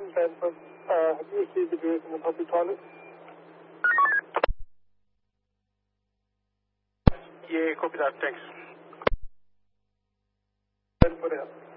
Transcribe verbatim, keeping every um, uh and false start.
Houston transfer. Uh, have you received the beers in the public toilet? Yeah, copy that. Thanks. Let's put it up.